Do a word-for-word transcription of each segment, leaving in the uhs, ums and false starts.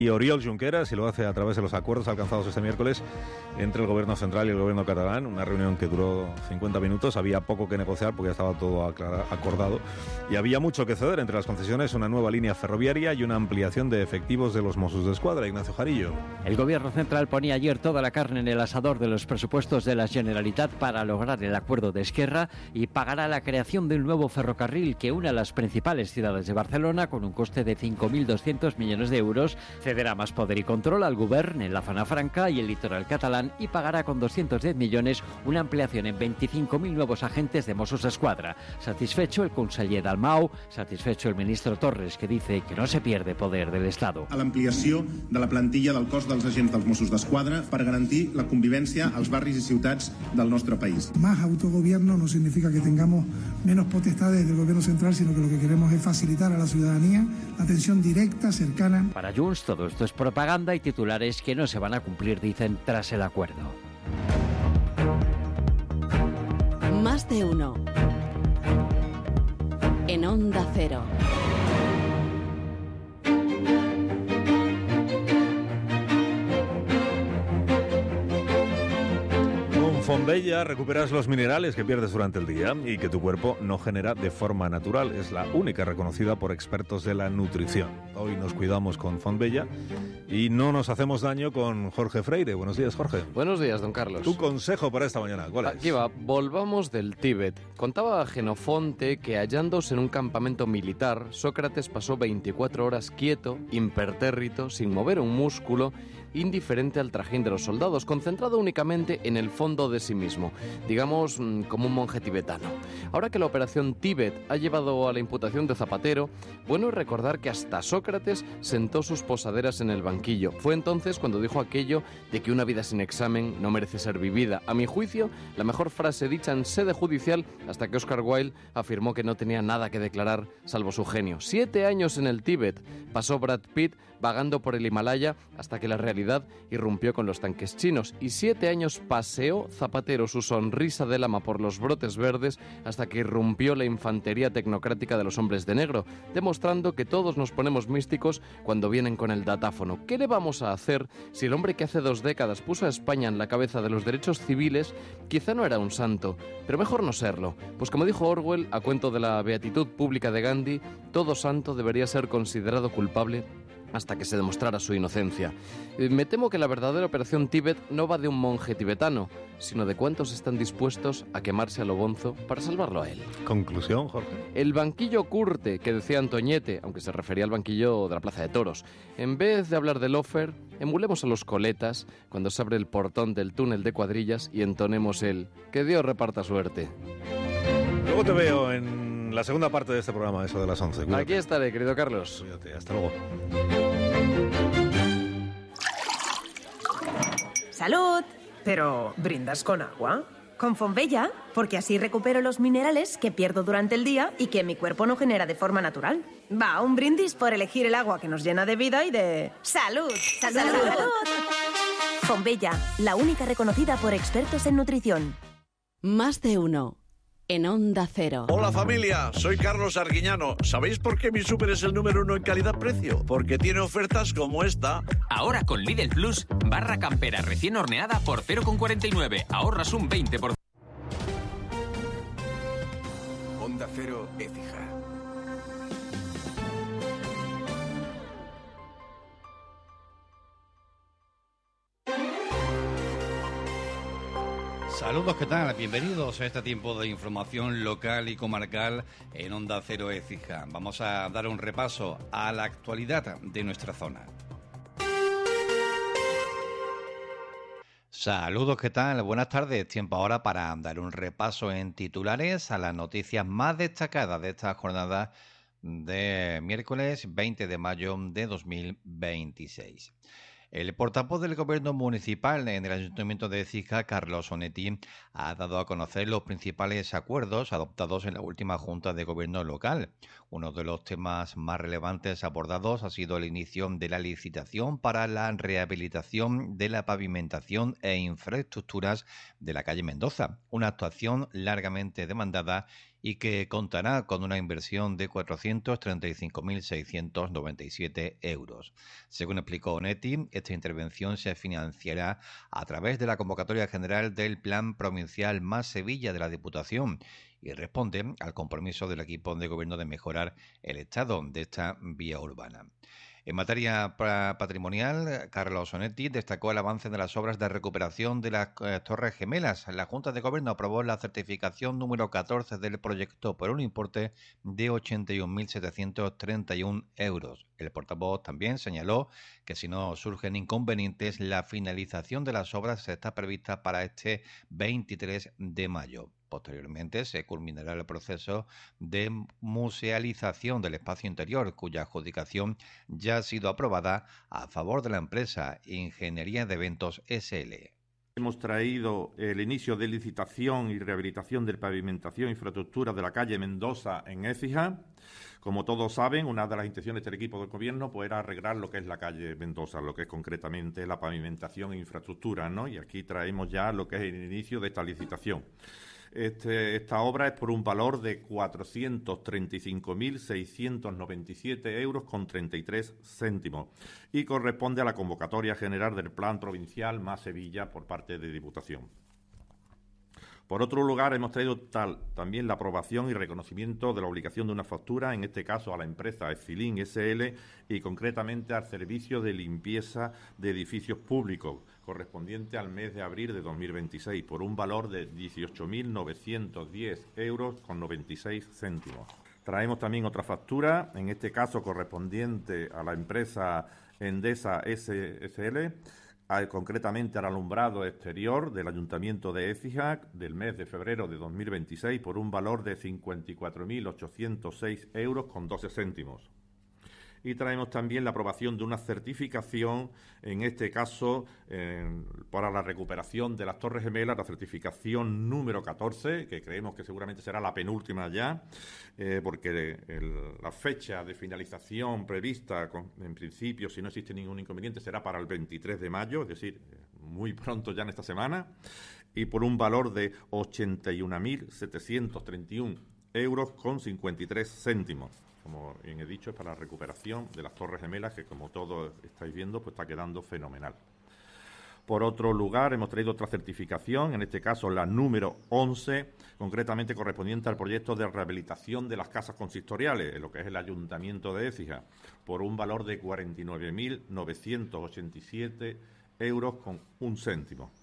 Y Oriol Junqueras, y lo hace a través de los acuerdos alcanzados este miércoles entre el gobierno central y el gobierno catalán, una reunión que duró cincuenta minutos, había poco que negociar porque ya estaba todo aclara- acordado y había mucho que ceder entre las concesiones, una nueva línea ferroviaria y una ampliación de efectivos de los Mossos d'Esquadra. Ignacio Jarillo. El gobierno central ponía ayer toda la carne en el asador de los presupuestos de la Generalitat para lograr el acuerdo de Esquerra y pagará la creación de un nuevo ferrocarril que une a las principales ciudades de Barcelona con un coste de cinco mil doscientos millones de euros. Cederá más poder y control al Govern en la zona franca y el litoral catalán y pagará con doscientos diez millones una ampliación en veinticinco mil nuevos agentes de Mossos d'Esquadra. Satisfecho el conseller Dalmau, satisfecho el ministro Torres, que dice que no se pierde poder del Estado. A l'ampliació de la plantilla del cos dels agents dels Mossos d'Esquadra per garantir la convivència als barris i ciutats del nostre país. Más autogobierno no significa que tengamos menos potestades del gobierno central, sino que lo que queremos es facilitar a la ciudadanía la atención directa, cercana. Para Junts todo esto es propaganda y titulares que no se van a cumplir, dicen, tras el acuerdo. Más de uno. En Onda Cero. Fonbella recuperas los minerales que pierdes durante el día y que tu cuerpo no genera de forma natural. Es la única reconocida por expertos de la nutrición. Hoy nos cuidamos con Fonbella y no nos hacemos daño con Jorge Freire. Buenos días, Jorge. Buenos días, don Carlos. Tu consejo para esta mañana, ¿cuál es? Aquí va, volvamos del Tíbet. Contaba Jenofonte que hallándose en un campamento militar, Sócrates pasó veinticuatro horas quieto, impertérrito, sin mover un músculo, indiferente al trajín de los soldados, concentrado únicamente en el fondo de sí mismo, digamos como un monje tibetano. Ahora que la operación Tíbet ha llevado a la imputación de Zapatero, bueno es recordar que hasta Sócrates sentó sus posaderas en el banquillo. Fue entonces cuando dijo aquello de que una vida sin examen no merece ser vivida. A mi juicio, la mejor frase dicha en sede judicial hasta que Oscar Wilde afirmó que no tenía nada que declarar salvo su genio. Siete años en el Tíbet pasó Brad Pitt vagando por el Himalaya hasta que la realidad irrumpió con los tanques chinos, y siete años paseó Zapatero su sonrisa de lama por los brotes verdes hasta que irrumpió la infantería tecnocrática de los hombres de negro, demostrando que todos nos ponemos místicos cuando vienen con el datáfono. ¿Qué le vamos a hacer si el hombre que hace dos décadas puso a España en la cabeza de los derechos civiles quizá no era un santo, pero mejor no serlo? Pues como dijo Orwell, a cuento de la beatitud pública de Gandhi, todo santo debería ser considerado culpable hasta que se demostrara su inocencia. Me temo que la verdadera operación Tíbet no va de un monje tibetano, sino de cuántos están dispuestos a quemarse a lo bonzo para salvarlo a él. Conclusión, Jorge. El banquillo curte, que decía Antoñete, aunque se refería al banquillo de la Plaza de Toros. En vez de hablar del lofer, emulemos a los coletas cuando se abre el portón del túnel de cuadrillas y entonemos el «Que Dios reparta suerte». Luego te veo en la segunda parte de este programa, eso de las once. Cuídate. Aquí estaré, querido Carlos. Cuídate, hasta luego. ¡Salud! Pero, ¿brindas con agua? Con Fonbella, porque así recupero los minerales que pierdo durante el día y que mi cuerpo no genera de forma natural. Va, un brindis por elegir el agua que nos llena de vida y de... ¡Salud! ¡Salud! ¡Salud! ¡Salud! Fonbella, la única reconocida por expertos en nutrición. Más de uno. En Onda Cero. Hola familia, soy Carlos Arguiñano. ¿Sabéis por qué mi súper es el número uno en calidad-precio? Porque tiene ofertas como esta. Ahora con Lidl Plus, barra campera recién horneada por cero coma cuarenta y nueve. Ahorras un veinte por ciento. Onda Cero Écija. Saludos, ¿qué tal? Bienvenidos a este tiempo de información local y comarcal en Onda Cero Écija. Vamos a dar un repaso a la actualidad de nuestra zona. Saludos, ¿qué tal? Buenas tardes. Tiempo ahora para dar un repaso en titulares a las noticias más destacadas de esta jornada de miércoles veinte de mayo de dos mil veintiséis. El portavoz del Gobierno municipal en el Ayuntamiento de Écija, Carlos Onetti, ha dado a conocer los principales acuerdos adoptados en la última Junta de Gobierno local. Uno de los temas más relevantes abordados ha sido el inicio de la licitación para la rehabilitación de la pavimentación e infraestructuras de la calle Mendoza, una actuación largamente demandada y que contará con una inversión de cuatrocientos treinta y cinco mil seiscientos noventa y siete euros. Según explicó Onetti, esta intervención se financiará a través de la convocatoria general del Plan Provincial Más Sevilla de la Diputación y responde al compromiso del equipo de gobierno de mejorar el estado de esta vía urbana. En materia patrimonial, Carlos Onetti destacó el avance de las obras de recuperación de las eh, Torres Gemelas. La Junta de Gobierno aprobó la certificación número catorce del proyecto por un importe de ochenta y un mil setecientos treinta y uno euros. El portavoz también señaló que si no surgen inconvenientes, la finalización de las obras está prevista para este veintitrés de mayo. Posteriormente se culminará el proceso de musealización del espacio interior, cuya adjudicación ya ha sido aprobada a favor de la empresa Ingeniería de Eventos S L Hemos traído el inicio de licitación y rehabilitación de pavimentación e infraestructura de la calle Mendoza en Écija. Como todos saben, una de las intenciones del equipo del Gobierno pues, era arreglar lo que es la calle Mendoza, lo que es concretamente la pavimentación e infraestructura, ¿no? Y aquí traemos ya lo que es el inicio de esta licitación. Este, esta obra es por un valor de cuatrocientos treinta y cinco mil seiscientos noventa y siete euros con treinta y tres céntimos y corresponde a la convocatoria general del Plan Provincial Más Sevilla por parte de Diputación. Por otro lugar, hemos traído tal, también la aprobación y reconocimiento de la obligación de una factura, en este caso a la empresa Efilin S L y concretamente al servicio de limpieza de edificios públicos, correspondiente al mes de abril de dos mil veintiséis, por un valor de dieciocho mil novecientos diez euros con noventa y seis céntimos. Traemos también otra factura, en este caso correspondiente a la empresa Endesa S L, concretamente al alumbrado exterior del Ayuntamiento de Écija del mes de febrero de dos mil veintiséis por un valor de cincuenta y cuatro mil ochocientos seis euros con doce céntimos. Y traemos también la aprobación de una certificación, en este caso, eh, para la recuperación de las Torres Gemelas, la certificación número catorce, que creemos que seguramente será la penúltima ya, eh, porque el, la fecha de finalización prevista, con, en principio, si no existe ningún inconveniente, será para el veintitrés de mayo, es decir, muy pronto ya en esta semana, y por un valor de ochenta y un mil setecientos treinta y uno euros con cincuenta y tres céntimos. Como bien he dicho, es para la recuperación de las Torres Gemelas, que como todos estáis viendo, pues está quedando fenomenal. Por otro lugar, hemos traído otra certificación, en este caso la número once, concretamente correspondiente al proyecto de rehabilitación de las casas consistoriales, en lo que es el Ayuntamiento de Écija, por un valor de cuarenta y nueve mil novecientos ochenta y siete euros con un céntimo.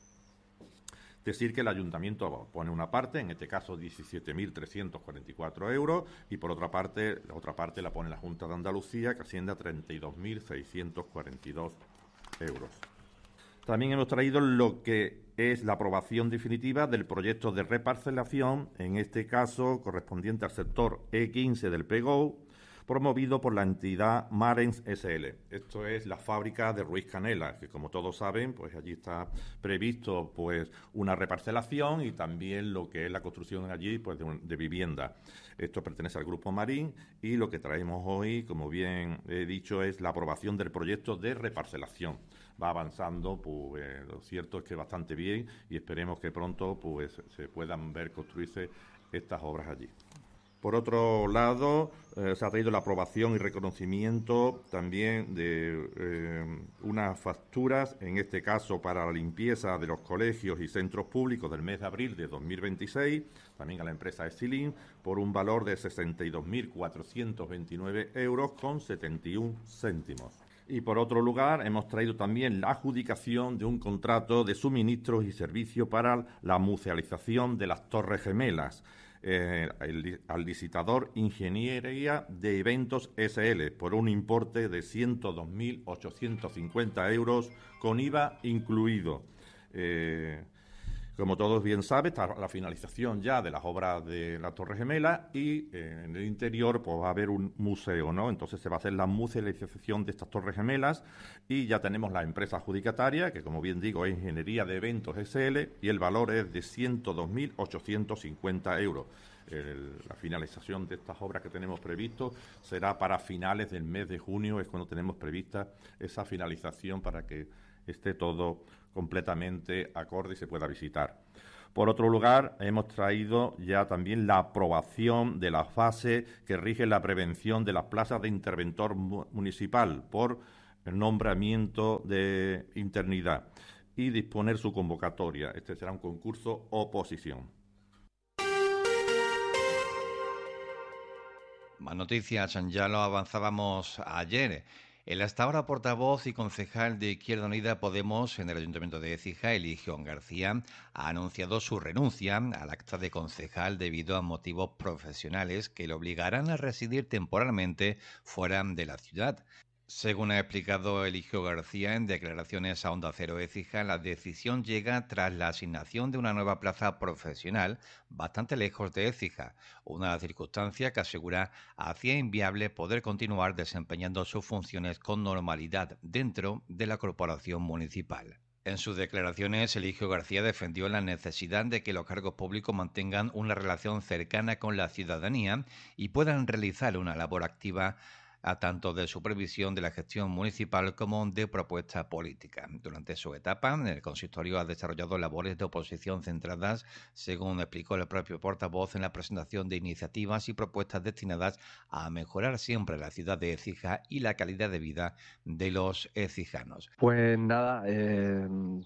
Decir que el Ayuntamiento pone una parte, en este caso diecisiete mil trescientos cuarenta y cuatro euros, y por otra parte, la otra parte la pone la Junta de Andalucía, que asciende a treinta y dos mil seiscientos cuarenta y dos euros. También hemos traído lo que es la aprobación definitiva del proyecto de reparcelación, en este caso correspondiente al sector E quince del P G O, promovido por la entidad Marens S L. Esto es la fábrica de Ruiz Canela, que como todos saben, pues allí está previsto pues una reparcelación y también lo que es la construcción allí pues de, un, de vivienda. Esto pertenece al Grupo Marín y lo que traemos hoy, como bien he dicho, es la aprobación del proyecto de reparcelación. Va avanzando, pues eh, lo cierto es que bastante bien y esperemos que pronto pues se puedan ver construirse estas obras allí. Por otro lado, eh, se ha traído la aprobación y reconocimiento también de eh, unas facturas, en este caso para la limpieza de los colegios y centros públicos del mes de abril de dos mil veintiséis, también a la empresa Efilin, por un valor de sesenta y dos mil cuatrocientos veintinueve euros con setenta y un céntimos. Y por otro lugar, hemos traído también la adjudicación de un contrato de suministros y servicios para la musealización de las Torres Gemelas, Eh, el, al licitador Ingeniería de Eventos S L por un importe de ciento dos mil ochocientos cincuenta euros con I V A incluido. Eh, como todos bien saben, está la finalización ya de las obras de la Torre Gemela y eh, en el interior pues va a haber un museo, ¿no? Entonces se va a hacer la musealización de estas Torres Gemelas y ya tenemos la empresa adjudicataria, que como bien digo es Ingeniería de Eventos S L y el valor es de ciento dos mil ochocientos cincuenta euros. El, la finalización de estas obras que tenemos previsto será para finales del mes de junio, es cuando tenemos prevista esa finalización para que esté todo completamente acorde y se pueda visitar. Por otro lugar, hemos traído ya también la aprobación de la fase que rige la prevención de las plazas de interventor municipal por el nombramiento de interinidad y disponer su convocatoria. Este será un concurso oposición. Más noticias, ya lo avanzábamos ayer. El hasta ahora portavoz y concejal de Izquierda Unida Podemos en el Ayuntamiento de Écija, Eligio García, ha anunciado su renuncia al acta de concejal debido a motivos profesionales que le obligarán a residir temporalmente fuera de la ciudad. Según ha explicado Eligio García en declaraciones a Onda Cero Écija, la decisión llega tras la asignación de una nueva plaza profesional bastante lejos de Écija, una circunstancia que asegura hacía inviable poder continuar desempeñando sus funciones con normalidad dentro de la corporación municipal. En sus declaraciones, Eligio García defendió la necesidad de que los cargos públicos mantengan una relación cercana con la ciudadanía y puedan realizar una labor activa a tanto de supervisión de la gestión municipal como de propuesta política. Durante su etapa, el consistorio ha desarrollado labores de oposición centradas, según explicó el propio portavoz, en la presentación de iniciativas y propuestas destinadas a mejorar siempre la ciudad de Écija y la calidad de vida de los ecijanos. Pues nada, eh,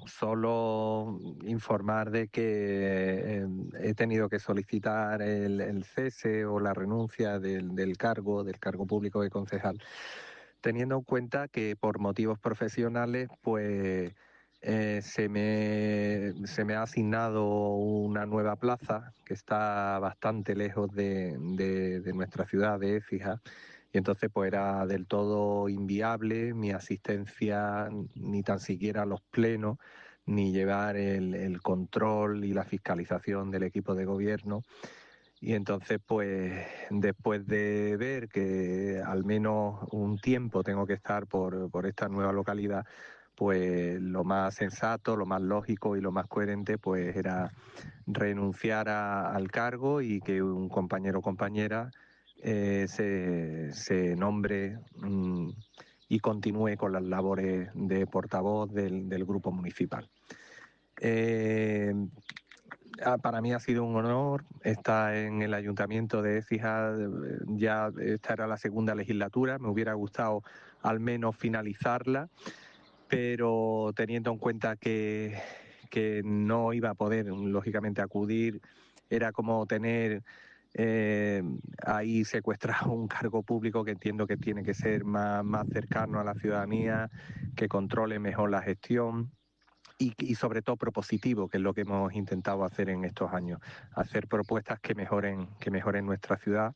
solo informar de que eh, he tenido que solicitar el, el cese o la renuncia del, del cargo, del cargo público de concejal, teniendo en cuenta que por motivos profesionales pues eh, se me se me ha asignado una nueva plaza que está bastante lejos de, de, de nuestra ciudad de Écija, y entonces pues era del todo inviable mi asistencia ni tan siquiera a los plenos, ni llevar el, el control y la fiscalización del equipo de gobierno. Y entonces, pues, después de ver que al menos un tiempo tengo que estar por, por esta nueva localidad, pues lo más sensato, lo más lógico y lo más coherente, pues era renunciar a, al cargo y que un compañero o compañera eh, se, se nombre mmm, y continúe con las labores de portavoz del, del grupo municipal. Eh, Para mí ha sido un honor estar en el Ayuntamiento de Écija. Ya esta era la segunda legislatura, me hubiera gustado al menos finalizarla, pero teniendo en cuenta que, que no iba a poder, lógicamente, acudir, era como tener eh, ahí secuestrado un cargo público que entiendo que tiene que ser más, más cercano a la ciudadanía, que controle mejor la gestión. Y, y sobre todo propositivo, que es lo que hemos intentado hacer en estos años, hacer propuestas que mejoren, que mejoren nuestra ciudad,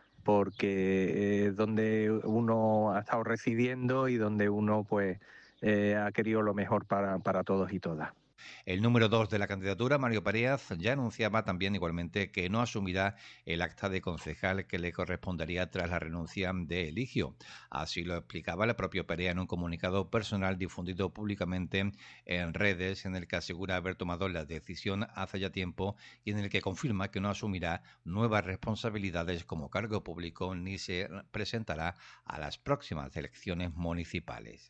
porque es donde uno ha estado residiendo y donde uno pues eh, ha querido lo mejor para, para todos y todas. El número dos de la candidatura, Mario Pareaz, ya anunciaba también igualmente que no asumirá el acta de concejal que le correspondería tras la renuncia de Eligio. Así lo explicaba el propio Perea en un comunicado personal difundido públicamente en redes, en el que asegura haber tomado la decisión hace ya tiempo y en el que confirma que no asumirá nuevas responsabilidades como cargo público ni se presentará a las próximas elecciones municipales.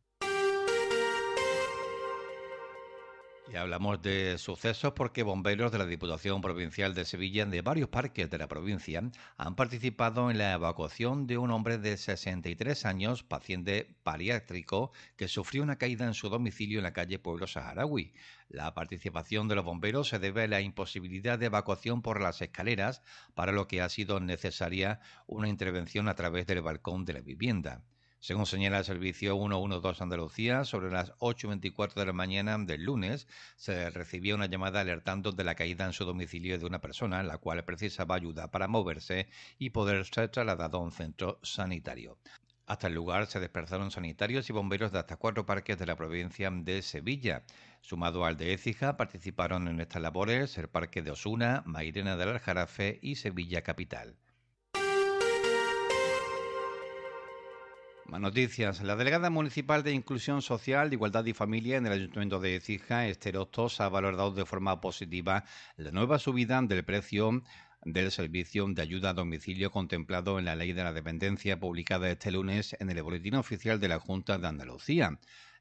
Y hablamos de sucesos porque bomberos de la Diputación Provincial de Sevilla de varios parques de la provincia han participado en la evacuación de un hombre de sesenta y tres años, paciente bariátrico, que sufrió una caída en su domicilio en la calle Pueblo Saharaui. La participación de los bomberos se debe a la imposibilidad de evacuación por las escaleras, para lo que ha sido necesaria una intervención a través del balcón de la vivienda. Según señala el servicio ciento doce Andalucía, sobre las ocho y veinticuatro de la mañana del lunes se recibió una llamada alertando de la caída en su domicilio de una persona, la cual precisaba ayuda para moverse y poder ser trasladado a un centro sanitario. Hasta el lugar se desplazaron sanitarios y bomberos de hasta cuatro parques de la provincia de Sevilla. Sumado al de Écija, participaron en estas labores el parque de Osuna, Mairena del Aljarafe y Sevilla Capital. Más noticias. La delegada municipal de Inclusión Social, de Igualdad y Familia en el Ayuntamiento de Écija, Esther Hostos, ha valorado de forma positiva la nueva subida del precio del servicio de ayuda a domicilio contemplado en la Ley de la Dependencia publicada este lunes en el Boletín Oficial de la Junta de Andalucía.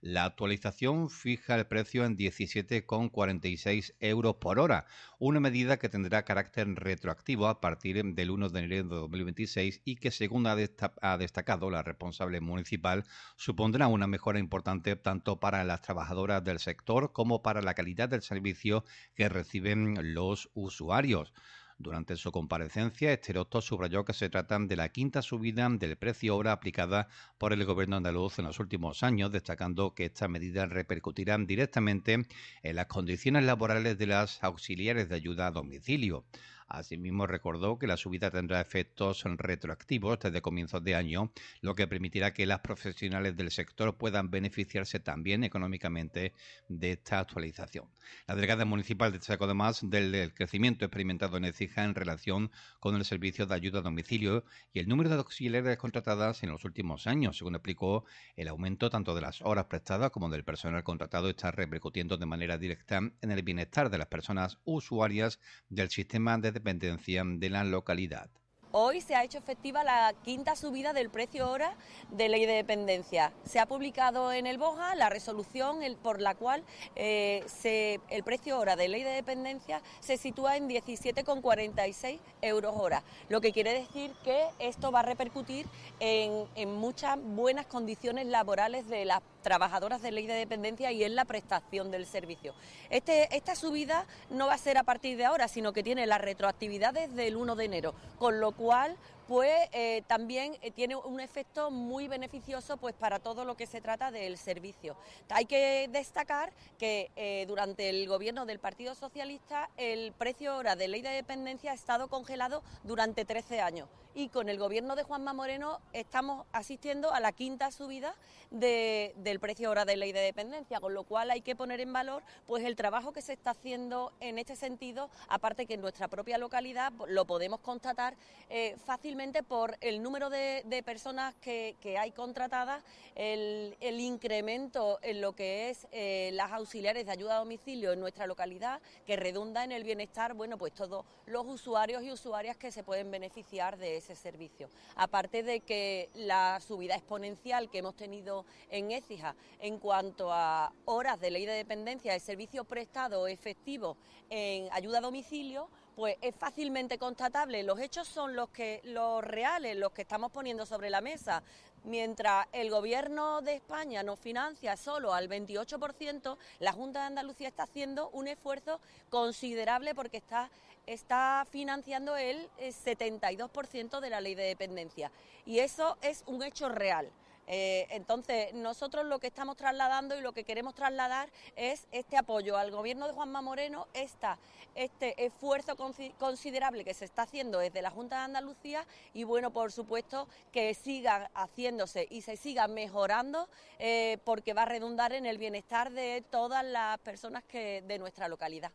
La actualización fija el precio en diecisiete coma cuarenta y seis euros por hora, una medida que tendrá carácter retroactivo a partir del uno de enero de dos mil veintiséis y que, según ha, desta- ha destacado la responsable municipal, supondrá una mejora importante tanto para las trabajadoras del sector como para la calidad del servicio que reciben los usuarios. Durante su comparecencia, Esther Hostos subrayó que se trata de la quinta subida del precio hora aplicada por el Gobierno andaluz en los últimos años, destacando que estas medidas repercutirán directamente en las condiciones laborales de las auxiliares de ayuda a domicilio. Asimismo, recordó que la subida tendrá efectos retroactivos desde comienzos de año, lo que permitirá que las profesionales del sector puedan beneficiarse también económicamente de esta actualización. La delegada municipal destacó además del crecimiento experimentado en Écija en relación con el servicio de ayuda a domicilio y el número de auxiliares contratadas en los últimos años. Según explicó, el aumento tanto de las horas prestadas como del personal contratado está repercutiendo de manera directa en el bienestar de las personas usuarias del sistema de dependencia de la localidad. Hoy se ha hecho efectiva la quinta subida del precio hora de ley de dependencia. Se ha publicado en el BOJA la resolución el, por la cual eh, se, el precio hora de ley de dependencia se sitúa en diecisiete coma cuarenta y seis euros hora, lo que quiere decir que esto va a repercutir en, en muchas buenas condiciones laborales de las trabajadoras de ley de dependencia y en la prestación del servicio. Este, esta subida no va a ser a partir de ahora, sino que tiene la retroactividad desde el uno de enero, con lo cual pues eh, también eh, tiene un efecto muy beneficioso pues para todo lo que se trata del servicio. Hay que destacar que eh, durante el gobierno del Partido Socialista el precio hora de ley de dependencia ha estado congelado durante trece años y con el gobierno de Juanma Moreno estamos asistiendo a la quinta subida de, del precio hora de ley de dependencia, con lo cual hay que poner en valor pues el trabajo que se está haciendo en este sentido, aparte que en nuestra propia localidad lo podemos constatar eh, fácilmente por el número de, de personas que, que hay contratadas, el, el incremento en lo que es eh, las auxiliares de ayuda a domicilio en nuestra localidad, que redunda en el bienestar, bueno, pues todos los usuarios y usuarias que se pueden beneficiar de ese servicio. Aparte de que la subida exponencial que hemos tenido en Écija en cuanto a horas de ley de dependencia de servicio prestado efectivo en ayuda a domicilio, pues es fácilmente constatable. Los hechos son los que los reales, los que estamos poniendo sobre la mesa. Mientras el Gobierno de España nos financia solo al veintiocho por ciento, la Junta de Andalucía está haciendo un esfuerzo considerable porque está, está financiando el setenta y dos por ciento de la ley de dependencia. Y eso es un hecho real. Eh, entonces, nosotros lo que estamos trasladando y lo que queremos trasladar es este apoyo al Gobierno de Juanma Moreno, esta, este esfuerzo considerable que se está haciendo desde la Junta de Andalucía y, bueno, por supuesto, que siga haciéndose y se siga mejorando eh, porque va a redundar en el bienestar de todas las personas que de nuestra localidad.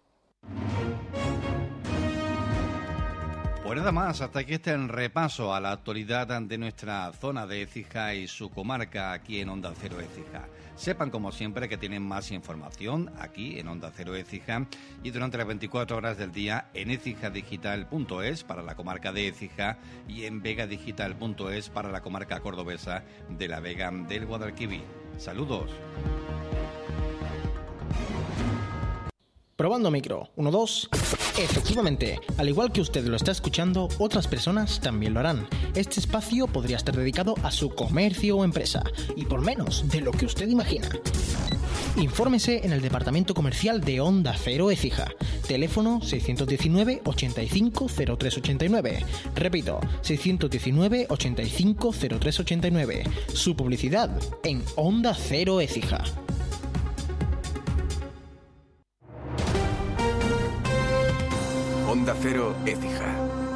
Pues nada más, hasta aquí este repaso a la actualidad de nuestra zona de Écija y su comarca aquí en Onda Cero Écija. Sepan, como siempre, que tienen más información aquí en Onda Cero Écija y durante las veinticuatro horas del día en écijadigital punto es para la comarca de Écija y en vegadigital punto es para la comarca cordobesa de la Vega del Guadalquivir. Saludos. Probando micro, uno, dos. Efectivamente, al igual que usted lo está escuchando, otras personas también lo harán. Este espacio podría estar dedicado a su comercio o empresa, y por menos de lo que usted imagina. Infórmese en el departamento comercial de Onda Cero Écija. Teléfono seiscientos diecinueve, ochenta y cinco, cero tres ochenta y nueve. Repito, seiscientos diecinueve, ochenta y cinco, cero tres ochenta y nueve. Su publicidad en Onda Cero Écija. Onda Cero Écija.